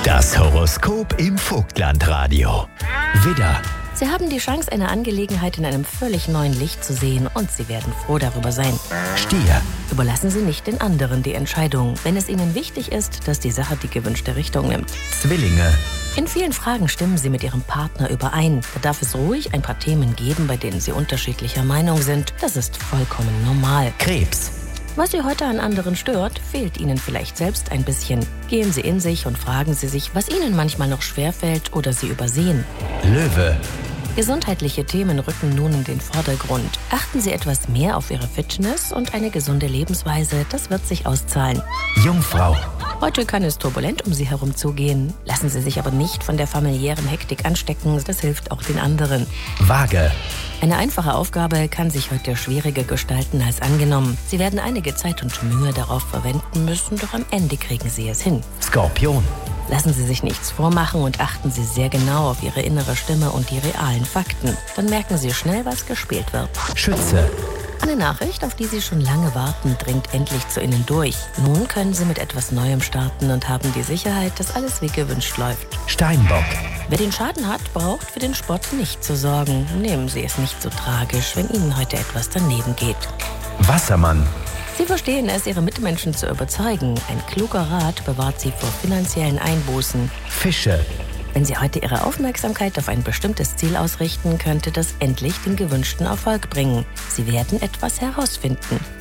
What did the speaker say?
Das Horoskop im Vogtlandradio. Widder. Sie haben die Chance, eine Angelegenheit in einem völlig neuen Licht zu sehen und Sie werden froh darüber sein. Stier. Überlassen Sie nicht den anderen die Entscheidung, wenn es Ihnen wichtig ist, dass die Sache die gewünschte Richtung nimmt. Zwillinge. In vielen Fragen stimmen Sie mit Ihrem Partner überein. Da darf es ruhig ein paar Themen geben, bei denen Sie unterschiedlicher Meinung sind. Das ist vollkommen normal. Krebs. Was Sie heute an anderen stört, fehlt Ihnen vielleicht selbst ein bisschen. Gehen Sie in sich und fragen Sie sich, was Ihnen manchmal noch schwerfällt oder Sie übersehen. Löwe. Gesundheitliche Themen rücken nun in den Vordergrund. Achten Sie etwas mehr auf Ihre Fitness und eine gesunde Lebensweise, das wird sich auszahlen. Jungfrau. Heute kann es turbulent um Sie herum zugehen. Lassen Sie sich aber nicht von der familiären Hektik anstecken, das hilft auch den anderen. Waage. Eine einfache Aufgabe kann sich heute schwieriger gestalten als angenommen. Sie werden einige Zeit und Mühe darauf verwenden müssen, doch am Ende kriegen Sie es hin. Skorpion. Lassen Sie sich nichts vormachen und achten Sie sehr genau auf Ihre innere Stimme und die realen Fakten. Dann merken Sie schnell, was gespielt wird. Schütze. Eine Nachricht, auf die Sie schon lange warten, dringt endlich zu Ihnen durch. Nun können Sie mit etwas Neuem starten und haben die Sicherheit, dass alles wie gewünscht läuft. Steinbock. Wer den Schaden hat, braucht für den Spott nicht zu sorgen. Nehmen Sie es nicht so tragisch, wenn Ihnen heute etwas daneben geht. Wassermann. Sie verstehen es, Ihre Mitmenschen zu überzeugen. Ein kluger Rat bewahrt Sie vor finanziellen Einbußen. Fische. Wenn Sie heute Ihre Aufmerksamkeit auf ein bestimmtes Ziel ausrichten, könnte das endlich den gewünschten Erfolg bringen. Sie werden etwas herausfinden.